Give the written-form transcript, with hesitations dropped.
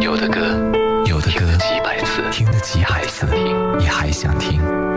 有的歌， 有的歌几百次， 听了几百次，你还想听。